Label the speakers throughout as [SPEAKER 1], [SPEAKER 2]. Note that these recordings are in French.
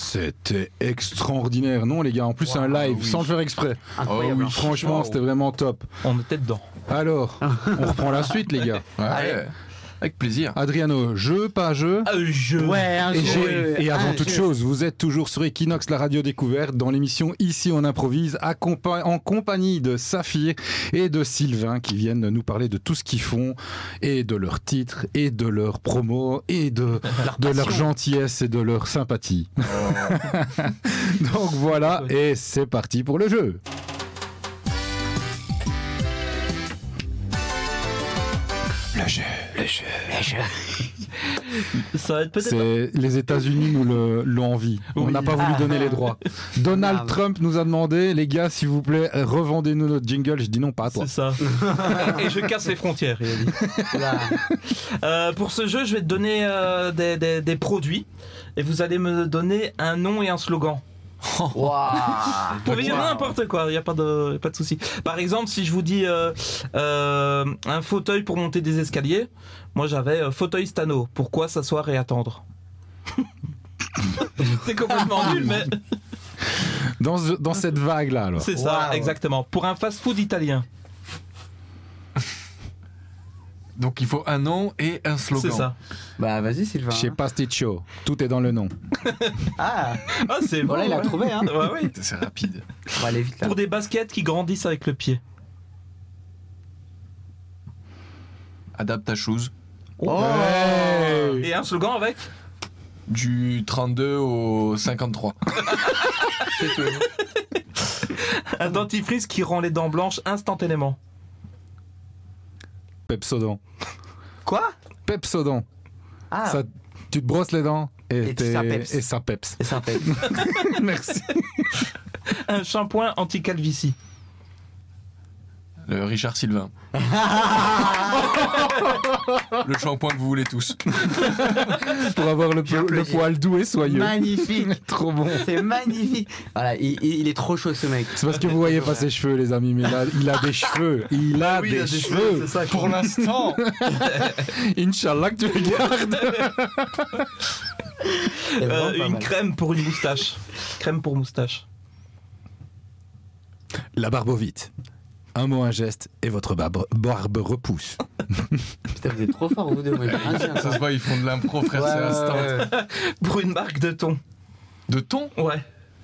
[SPEAKER 1] C'était extraordinaire, non les gars? En plus, un live, sans le faire exprès.
[SPEAKER 2] Incroyable.
[SPEAKER 1] Oui, franchement, c'était vraiment top.
[SPEAKER 3] On était dedans.
[SPEAKER 1] Alors, on reprend la suite, les gars.
[SPEAKER 4] Ouais, avec plaisir.
[SPEAKER 1] Adriano, jeu, pas jeu?
[SPEAKER 2] Ouais, un jeu.
[SPEAKER 1] Et avant
[SPEAKER 2] Un
[SPEAKER 1] toute
[SPEAKER 2] jeu.
[SPEAKER 1] chose, vous êtes toujours sur Equinox, la radio découverte, dans l'émission Ici on improvise, en compagnie de Saphir et de Sylvain qui viennent nous parler de tout ce qu'ils font, et de leurs titres, et de leurs promos, et de leur gentillesse et de leur sympathie. Donc voilà, et c'est parti pour le jeu. Le jeu.
[SPEAKER 3] Ça va être peut-être.
[SPEAKER 1] C'est les États-Unis nous l'ont envie. On
[SPEAKER 3] Oui.
[SPEAKER 1] n'a pas voulu donner les droits. Donald Trump nous a demandé, les gars, s'il vous plaît, revendez-nous notre jingle. Je dis non, pas à toi.
[SPEAKER 3] C'est ça. Et je casse les frontières, il a dit. Pour ce jeu, je vais te donner des produits et vous allez me donner un nom et un slogan.
[SPEAKER 2] Waouh.
[SPEAKER 3] Vous pouvez dire n'importe quoi, il n'y a pas de souci. Par exemple, si je vous dis un fauteuil pour monter des escaliers, moi j'avais fauteuil Stano. Pourquoi s'asseoir et attendre? C'est complètement nul, mais
[SPEAKER 1] Dans cette vague-là, alors.
[SPEAKER 3] c'est ça,
[SPEAKER 2] Wow.
[SPEAKER 3] exactement. Pour un fast-food italien,
[SPEAKER 4] Donc il faut un nom et un slogan.
[SPEAKER 3] c'est ça.
[SPEAKER 2] Bah vas-y Sylvain.
[SPEAKER 1] Chez Pasticcio, tout est dans le nom.
[SPEAKER 2] Ah,
[SPEAKER 3] Ah, c'est bon.
[SPEAKER 2] voilà, il a
[SPEAKER 3] ouais.
[SPEAKER 2] trouvé hein.
[SPEAKER 3] Ouais, oui.
[SPEAKER 4] C'est rapide.
[SPEAKER 2] On va aller vite là.
[SPEAKER 3] Pour des baskets qui grandissent avec le pied.
[SPEAKER 4] Adapt ta chose.
[SPEAKER 2] Oh.
[SPEAKER 1] Ouais.
[SPEAKER 3] Et un slogan avec
[SPEAKER 4] Du 32 au 53.
[SPEAKER 2] C'est tout.
[SPEAKER 3] un dentifrice qui rend les dents blanches instantanément.
[SPEAKER 1] Pepsodent.
[SPEAKER 2] Quoi?
[SPEAKER 1] Pepsodent.
[SPEAKER 2] Ah.
[SPEAKER 1] Ça, tu te brosses les dents et
[SPEAKER 2] ça peps.
[SPEAKER 1] et ça peps.
[SPEAKER 2] C'est sympa.
[SPEAKER 1] Merci.
[SPEAKER 3] Un shampoing anti-calvitie.
[SPEAKER 4] Le Richard Sylvain. Le shampoing que vous voulez tous.
[SPEAKER 1] Pour avoir le
[SPEAKER 2] J'applaudis.
[SPEAKER 1] poil doux et soyeux.
[SPEAKER 2] Magnifique.
[SPEAKER 1] Trop bon.
[SPEAKER 2] C'est magnifique. Voilà, il est trop chaud ce mec.
[SPEAKER 1] C'est parce que vous voyez pas ses cheveux, les amis, mais là, il a des cheveux. Il a
[SPEAKER 3] Oui,
[SPEAKER 1] des
[SPEAKER 3] il a des
[SPEAKER 1] cheveux.
[SPEAKER 3] c'est ça.
[SPEAKER 4] Pour l'instant.
[SPEAKER 1] Inch'Allah que tu les gardes.
[SPEAKER 2] C'est vraiment pas
[SPEAKER 3] Une
[SPEAKER 2] mal.
[SPEAKER 3] crème pour une moustache. Crème pour moustache.
[SPEAKER 1] La barbe au vite. Un mot, un geste, et votre barbe repousse.
[SPEAKER 2] Putain, vous êtes trop fort vous deux. Moi, j'ai rien dit
[SPEAKER 4] Ça se
[SPEAKER 2] encore.
[SPEAKER 4] voit, ils font de l'impro, frère, c'est instant.
[SPEAKER 3] Pour une marque de thon.
[SPEAKER 4] De thon,
[SPEAKER 3] Ouais.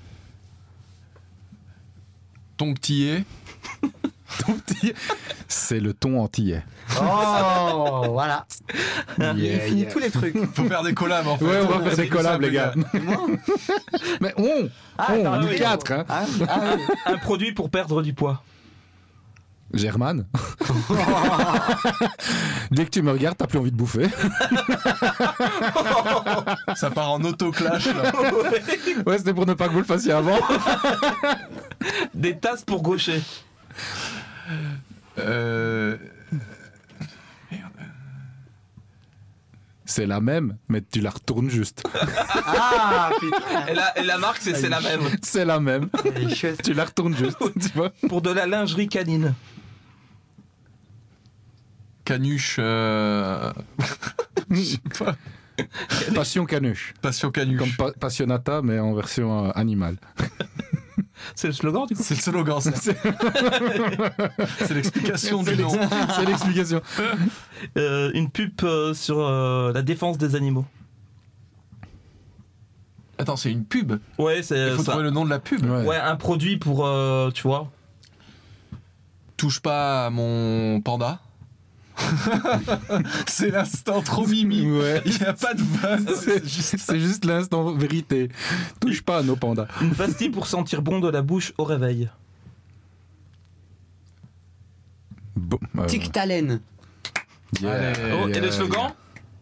[SPEAKER 4] thon petillé.
[SPEAKER 1] C'est le ton antillais.
[SPEAKER 2] Oh, voilà.
[SPEAKER 1] Yeah,
[SPEAKER 2] Il finit
[SPEAKER 1] yeah.
[SPEAKER 2] tous les trucs.
[SPEAKER 4] Faut faire des collabs en fait.
[SPEAKER 1] Ouais, on va faire
[SPEAKER 4] C'est
[SPEAKER 1] des
[SPEAKER 4] plus
[SPEAKER 1] collabs,
[SPEAKER 4] simple,
[SPEAKER 1] les gars. Mais
[SPEAKER 2] attends,
[SPEAKER 1] nous
[SPEAKER 2] oui.
[SPEAKER 1] quatre, hein.
[SPEAKER 2] Ah, ah oui.
[SPEAKER 3] Un produit pour perdre du poids.
[SPEAKER 1] German. Dès que tu me regardes, t'as plus envie de bouffer.
[SPEAKER 4] Ça part en auto-clash là.
[SPEAKER 1] Ouais, c'était pour ne pas que vous le fassiez avant.
[SPEAKER 3] Des tasses pour gaucher.
[SPEAKER 1] C'est la même, mais tu la retournes juste.
[SPEAKER 2] Ah putain.
[SPEAKER 3] Et la marque, c'est la même.
[SPEAKER 1] C'est la même.
[SPEAKER 2] Elle est chouette.
[SPEAKER 1] Tu la retournes juste, tu vois.
[SPEAKER 3] Pour de la lingerie canine.
[SPEAKER 4] Canuche. Je sais pas.
[SPEAKER 1] Passion canuche.
[SPEAKER 4] Passion canuche.
[SPEAKER 1] Comme Passionata, mais en version animale.
[SPEAKER 3] C'est le slogan du coup.
[SPEAKER 4] C'est le slogan, ça. C'est l'explication du nom.
[SPEAKER 1] C'est l'explication.
[SPEAKER 3] Une pub sur la défense des animaux.
[SPEAKER 4] Attends, c'est une pub.
[SPEAKER 3] Ouais, c'est
[SPEAKER 4] Il faut
[SPEAKER 3] ça.
[SPEAKER 4] trouver le nom de la pub.
[SPEAKER 1] Ouais.
[SPEAKER 3] Ouais, un produit pour, tu vois.
[SPEAKER 4] Touche pas à mon panda. C'est l'instant trop mimi.
[SPEAKER 1] Ouais.
[SPEAKER 4] Il n'y a pas de vanne.
[SPEAKER 1] C'est juste l'instant vérité. Touche pas à nos pandas.
[SPEAKER 3] Une pastille pour sentir bon de la bouche au réveil.
[SPEAKER 1] Bon,
[SPEAKER 2] Tic-Talen.
[SPEAKER 1] yeah,
[SPEAKER 3] Oh, et
[SPEAKER 1] yeah,
[SPEAKER 3] le slogan
[SPEAKER 1] yeah.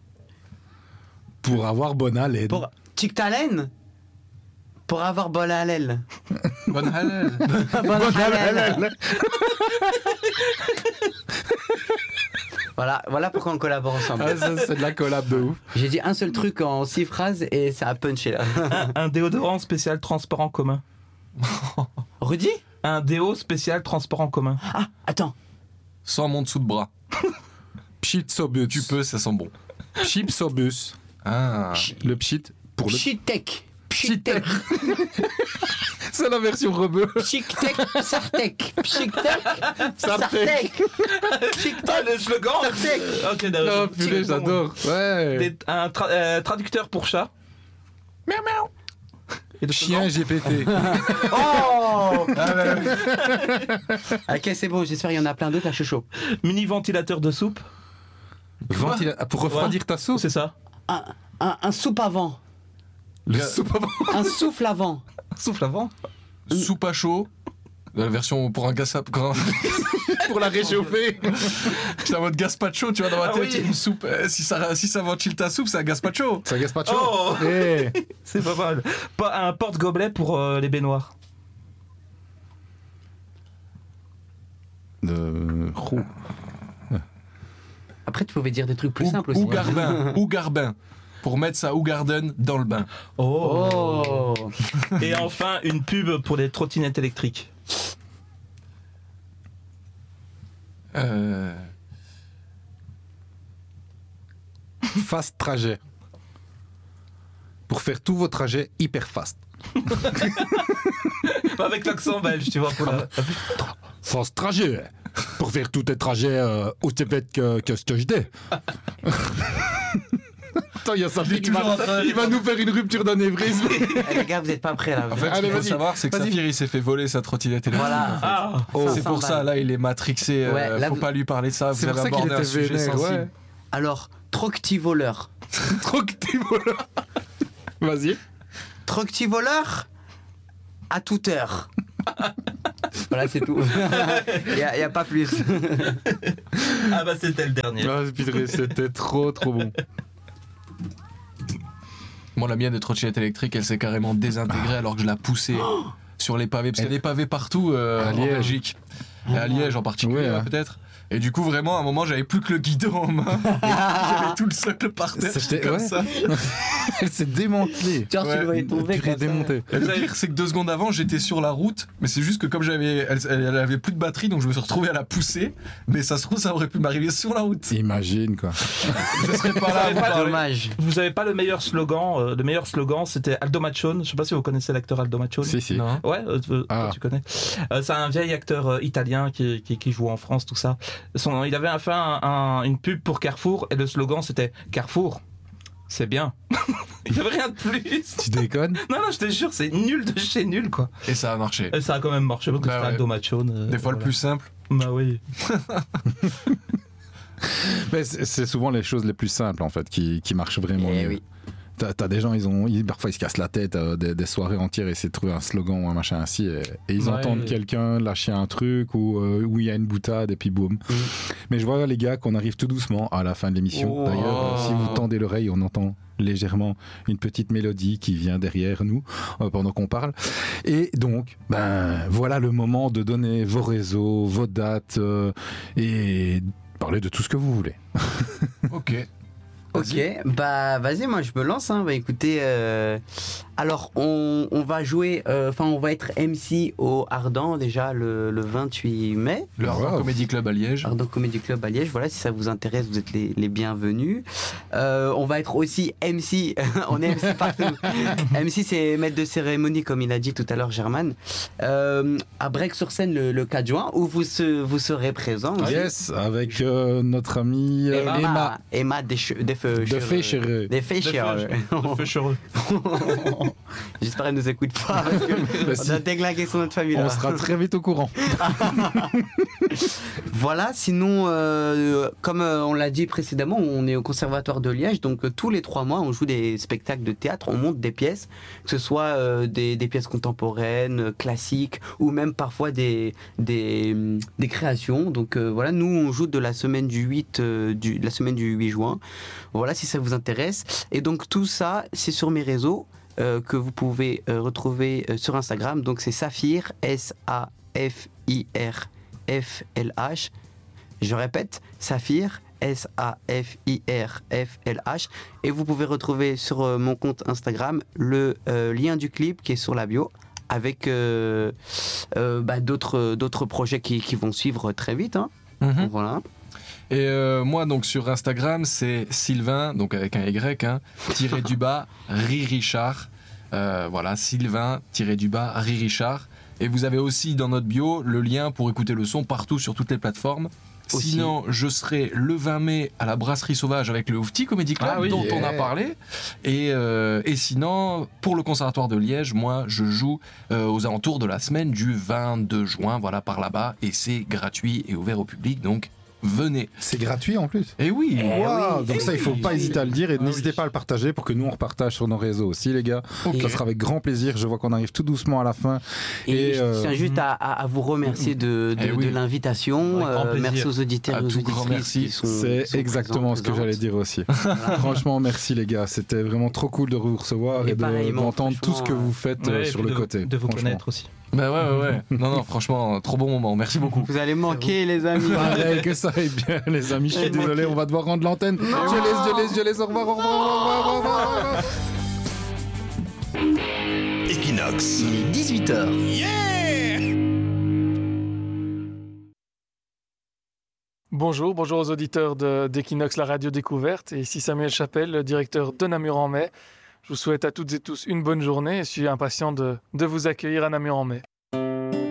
[SPEAKER 1] Pour avoir bonne haleine.
[SPEAKER 2] Pour Tic-Talen. Pour avoir bol à l'aile.
[SPEAKER 4] Bonne halal.
[SPEAKER 2] Bonne haleine. Voilà pourquoi on collabore ensemble.
[SPEAKER 1] Ah, ça, c'est de la collab de ouf.
[SPEAKER 2] J'ai dit un seul truc en 6 phrases et ça a punché là.
[SPEAKER 3] un déodorant spécial transparent commun.
[SPEAKER 2] Rudy?
[SPEAKER 3] Un déo spécial transparent commun.
[SPEAKER 2] Ah, attends.
[SPEAKER 4] Sans mon dessous de bras.
[SPEAKER 1] Pchitsobus.
[SPEAKER 4] Tu peux, ça sent bon.
[SPEAKER 1] Pchitsobus.
[SPEAKER 4] Ah.
[SPEAKER 1] Le pchit pour le
[SPEAKER 2] Pchitek.
[SPEAKER 1] Pchitech. C'est la version rebeu.
[SPEAKER 2] Pchitech, Sartec. Pchitech,
[SPEAKER 1] Sartec.
[SPEAKER 2] Sartec.
[SPEAKER 3] Ah,
[SPEAKER 2] Pchitech,
[SPEAKER 3] le slogan.
[SPEAKER 2] Sartec.
[SPEAKER 3] Ok,
[SPEAKER 1] Oh
[SPEAKER 3] d'accord.
[SPEAKER 1] purée, j'adore. Ouais.
[SPEAKER 3] Un traducteur pour chat. Miaou miaou. Et le
[SPEAKER 1] Chien GPT.
[SPEAKER 2] Oh
[SPEAKER 4] Ah, ouais, ouais.
[SPEAKER 2] Ok, c'est bon, j'espère qu'il y en a plein d'autres, là, je suis chaud.
[SPEAKER 3] slogan. Mini ventilateur de soupe.
[SPEAKER 1] Pour refroidir ta sauce.
[SPEAKER 3] C'est ça.
[SPEAKER 2] Un soupe à vent.
[SPEAKER 1] Le soupe avant.
[SPEAKER 2] Un souffle à vent.
[SPEAKER 3] Souffle avant.
[SPEAKER 4] Soupe à chaud. La version pour un gazpacho.
[SPEAKER 1] Pour la réchauffer.
[SPEAKER 4] J'étais en mode gazpacho, tu vois, dans ma
[SPEAKER 3] Ah
[SPEAKER 4] tête,
[SPEAKER 3] oui.
[SPEAKER 4] une soupe. Si ça ventile ta soupe, c'est un gazpacho.
[SPEAKER 1] Ça gasse pas de chaud.
[SPEAKER 3] Oh.
[SPEAKER 1] Eh.
[SPEAKER 3] C'est pas mal. Pas un porte-gobelet pour les baignoires.
[SPEAKER 1] Oh.
[SPEAKER 2] Après, tu pouvais dire des trucs plus simples aussi.
[SPEAKER 4] Ou garbin. Ou garbin. Pour mettre sa ou garden dans le bain.
[SPEAKER 2] Oh
[SPEAKER 3] Et enfin, une pub pour les trottinettes électriques.
[SPEAKER 1] Fast trajet. Pour faire tous vos trajets hyper fast.
[SPEAKER 3] Avec l'accent belge, tu vois. Pour la...
[SPEAKER 1] Fast trajet. Pour faire tous tes trajets aussi vite que ce que je dis. Attends, il y a Saphir qui il va nous faire une rupture d'anévrisme.
[SPEAKER 2] Eh, les gars, vous êtes pas prêts là.
[SPEAKER 4] En fait, ce
[SPEAKER 1] Allez,
[SPEAKER 4] qu'il faut
[SPEAKER 1] vas-y.
[SPEAKER 4] savoir, c'est que
[SPEAKER 1] Vas-y.
[SPEAKER 4] Saphir, il s'est fait voler sa trottinette électrique.
[SPEAKER 2] Voilà.
[SPEAKER 3] Ah,
[SPEAKER 1] Oh.
[SPEAKER 4] C'est pour
[SPEAKER 2] 500
[SPEAKER 4] ça,
[SPEAKER 2] balles.
[SPEAKER 4] là, il est matrixé.
[SPEAKER 2] Ouais, là,
[SPEAKER 4] faut
[SPEAKER 2] vous-
[SPEAKER 4] pas lui parler de ça.
[SPEAKER 1] C'est
[SPEAKER 4] Vous
[SPEAKER 1] pour
[SPEAKER 4] avez
[SPEAKER 1] ça qu'il
[SPEAKER 4] abordé un
[SPEAKER 1] était
[SPEAKER 4] sujet
[SPEAKER 1] vénère.
[SPEAKER 4] sensible.
[SPEAKER 1] Ouais.
[SPEAKER 2] Alors, troctivoleur.
[SPEAKER 1] Troctivoleur. Vas-y.
[SPEAKER 2] Troctivoleur à toute heure. Voilà, c'est tout. Il y a pas plus.
[SPEAKER 3] ah bah c'était le dernier.
[SPEAKER 1] Ah, putain, c'était trop bon.
[SPEAKER 4] Moi, la mienne de trottinette électrique, elle s'est carrément désintégrée alors que je la poussais sur les pavés. Parce qu'il y a des pavés partout
[SPEAKER 1] À
[SPEAKER 4] en
[SPEAKER 1] Liège.
[SPEAKER 4] Belgique. Et à Liège en particulier,
[SPEAKER 1] Ouais,
[SPEAKER 4] hein,
[SPEAKER 1] hein.
[SPEAKER 4] peut-être. Et du coup, vraiment, à un moment, j'avais plus que le guidon en main. J'avais tout le socle par terre,
[SPEAKER 1] C'était-
[SPEAKER 4] comme
[SPEAKER 1] ouais.
[SPEAKER 4] ça.
[SPEAKER 1] Elle s'est démantelée.
[SPEAKER 2] Genre, tu
[SPEAKER 4] Ouais,
[SPEAKER 2] le voyais tomber.
[SPEAKER 1] Purée
[SPEAKER 2] comme ça.
[SPEAKER 1] démontée.
[SPEAKER 4] Et le pire, c'est que 2 secondes avant, j'étais sur la route, mais c'est juste que comme elle avait plus de batterie, donc je me suis retrouvé à la pousser. Mais ça se trouve, ça aurait pu m'arriver sur la route.
[SPEAKER 1] Imagine quoi.
[SPEAKER 4] Je serais pas là. à vous parler.
[SPEAKER 2] Dommage.
[SPEAKER 3] Vous avez pas le meilleur slogan. Le meilleur slogan, c'était Aldo Machone. Je sais pas si vous connaissez l'acteur Aldo Machone.
[SPEAKER 1] Si.
[SPEAKER 4] Non.
[SPEAKER 3] Ouais, toi,
[SPEAKER 1] Ah.
[SPEAKER 3] tu connais. C'est un vieil acteur italien qui joue en France, tout ça. Il avait fait une pub pour Carrefour et le slogan c'était Carrefour, c'est bien. Il n'y avait rien de plus.
[SPEAKER 1] Tu déconnes?
[SPEAKER 3] Non, je te jure, c'est nul de chez nul, quoi.
[SPEAKER 4] Et ça a marché.
[SPEAKER 3] Et ça a quand même marché parce que
[SPEAKER 4] Bah
[SPEAKER 3] c'était
[SPEAKER 4] ouais.
[SPEAKER 3] Aldo Machone.
[SPEAKER 4] Des fois, le
[SPEAKER 3] voilà.
[SPEAKER 4] plus simple.
[SPEAKER 3] Bah oui.
[SPEAKER 1] Mais c'est souvent les choses les plus simples en fait qui marchent vraiment
[SPEAKER 2] Eh
[SPEAKER 1] mieux.
[SPEAKER 2] oui.
[SPEAKER 1] T'as des gens, parfois ils se cassent la tête des soirées entières et essaient de trouver un slogan ou un machin ainsi et ils
[SPEAKER 3] Ouais.
[SPEAKER 1] entendent quelqu'un lâcher un truc ou où il y a une boutade et puis boum. Mais je vois les gars qu'on arrive tout doucement à la fin de l'émission.
[SPEAKER 3] Oh.
[SPEAKER 1] D'ailleurs, si vous tendez l'oreille, on entend légèrement une petite mélodie qui vient derrière nous pendant qu'on parle. Et donc, voilà le moment de donner vos réseaux, vos dates et parler de tout ce que vous voulez.
[SPEAKER 4] Ok.
[SPEAKER 2] Ok, bah vas-y, moi je me lance. Hein. Bah écoutez, alors on va jouer, on va être MC au Ardent déjà le 28 mai.
[SPEAKER 4] Le Ardent
[SPEAKER 1] Wow.
[SPEAKER 4] Comedy Club à Liège.
[SPEAKER 2] Ardent Comedy Club à Liège, voilà, si ça vous intéresse, vous êtes les bienvenus. On va être aussi MC, on est MC partout. MC, c'est maître de cérémonie, comme il a dit tout à l'heure, Germain. À Break-sur-Seine le 4 juin, où vous serez présent. aussi.
[SPEAKER 1] Yes, avec notre amie Emma.
[SPEAKER 2] Emma des
[SPEAKER 1] De Féchereux.
[SPEAKER 2] Des Féchereux.
[SPEAKER 3] De Féchereux.
[SPEAKER 2] J'espère qu'elle nous écoute pas, parce que
[SPEAKER 1] Bah,
[SPEAKER 2] on
[SPEAKER 1] si.
[SPEAKER 2] a déglingué son autre famille là.
[SPEAKER 1] On sera très vite au courant.
[SPEAKER 2] Voilà, sinon, comme on l'a dit précédemment, on est au Conservatoire de Liège, donc tous les 3 mois, on joue des spectacles de théâtre, on monte des pièces, que ce soit des pièces contemporaines, classiques, ou même parfois des créations. Donc voilà, nous, on joue de la semaine du 8 juin. Voilà, si ça vous intéresse. Et donc tout ça, c'est sur mes réseaux que vous pouvez retrouver sur Instagram. Donc c'est Saphir, SAFIRFLH. Je répète, Saphir, SAFIRFLH. Et vous pouvez retrouver sur mon compte Instagram le lien du clip qui est sur la bio, avec d'autres projets qui vont suivre très vite. Hein.
[SPEAKER 4] Mhm.
[SPEAKER 2] Voilà.
[SPEAKER 4] Et moi, donc sur Instagram, c'est Sylvain, donc avec un Y, hein, tiré du bas, Ririchard. Voilà, Sylvain-Richard. Et vous avez aussi dans notre bio le lien pour écouter le son partout sur toutes les plateformes.
[SPEAKER 2] Aussi.
[SPEAKER 4] Sinon, je serai le 20 mai à la Brasserie Sauvage avec le Oufti Comedy Club dont on a parlé. Et sinon, pour le Conservatoire de Liège, moi, je joue aux alentours de la semaine du 22 juin, voilà, par là-bas. Et c'est gratuit et ouvert au public, donc venez.
[SPEAKER 1] C'est gratuit en plus.
[SPEAKER 4] Et oui.
[SPEAKER 1] Wow, donc ça, il faut pas hésiter à le dire et n'hésitez pas à le partager pour que nous on repartage sur nos réseaux aussi, les gars. Ça sera avec grand plaisir. Je vois qu'on arrive tout doucement à la fin.
[SPEAKER 2] Et je tiens juste à vous remercier de l'invitation. Merci aux auditeurs et aux auditrices qui sont
[SPEAKER 1] C'est exactement ce que j'allais dire aussi. Franchement, merci les gars. C'était vraiment trop cool de vous recevoir et d'entendre tout ce que vous faites sur le côté.
[SPEAKER 3] De vous connaître aussi.
[SPEAKER 4] Bah ouais. Non, franchement, trop bon moment. Merci beaucoup.
[SPEAKER 2] Vous allez manquer, les amis.
[SPEAKER 1] Pareil que ça aille bien, les amis. Je suis désolé, on va devoir rendre l'antenne. Je laisse. Au revoir.
[SPEAKER 5] Equinox, il est 18h.
[SPEAKER 6] Bonjour aux auditeurs d'Equinox, la radio découverte. Et ici Samuel Chapelle, le directeur de Namur-en-Mai. Je vous souhaite à toutes et tous une bonne journée et je suis impatient de vous accueillir à Namur-en-Mai.